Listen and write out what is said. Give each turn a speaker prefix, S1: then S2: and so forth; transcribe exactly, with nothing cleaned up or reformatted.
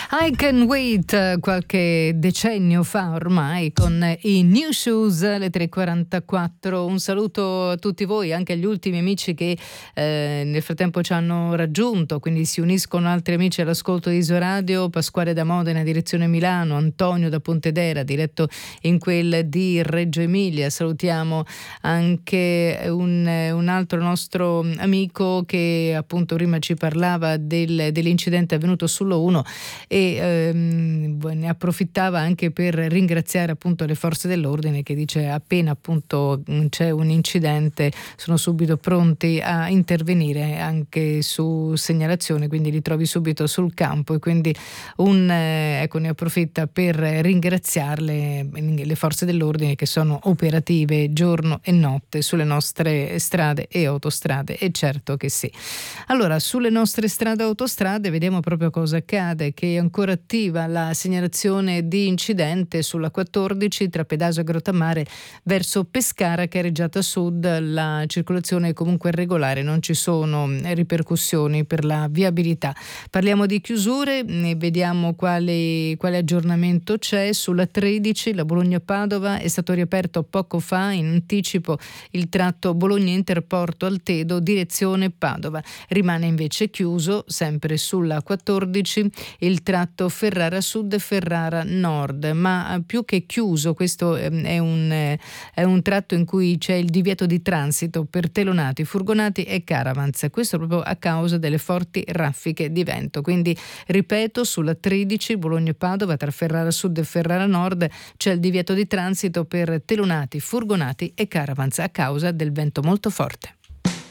S1: I Can Wait, qualche decennio fa ormai, con i New Shoes, alle tre e quarantaquattro. Un saluto a tutti voi, anche agli ultimi amici che eh, nel frattempo ci hanno raggiunto, quindi si uniscono altri amici all'ascolto di Isoradio. Pasquale da Modena, direzione Milano, Antonio da Pontedera, diretto in quel di Reggio Emilia. Salutiamo anche un, un altro nostro amico che appunto prima ci parlava del, dell'incidente avvenuto sulla uno e ehm, ne approfittava anche per ringraziare appunto le forze dell'ordine, che dice appena appunto c'è un incidente sono subito pronti a intervenire anche su segnalazione, quindi li trovi subito sul campo, e quindi un eh, ecco ne approfitta per ringraziarle le forze dell'ordine che sono operative giorno e notte sulle nostre strade e autostrade. E certo che sì. Allora, sulle nostre strade e autostrade vediamo proprio cosa accade, che è ancora attiva la segnalazione di incidente sulla quattordici tra Pedasio e Grottammare verso Pescara, Carreggiata Sud. La circolazione è comunque regolare, non ci sono ripercussioni per la viabilità. Parliamo di chiusure e vediamo quale, quale aggiornamento c'è. Sulla tredici, la Bologna-Padova, è stato riaperto poco fa in anticipo il tratto Bologna-Interporto Altedo, direzione Padova. Rimane invece chiuso, sempre sulla quattordici, il tratto Ferrara Sud e Ferrara Nord, ma più che chiuso, questo è un, è un tratto in cui c'è il divieto di transito per telonati, furgonati e caravans, questo proprio a causa delle forti raffiche di vento. Quindi ripeto, sulla tredici Bologna-Padova tra Ferrara Sud e Ferrara Nord c'è il divieto di transito per telonati, furgonati e caravans a causa del vento molto forte.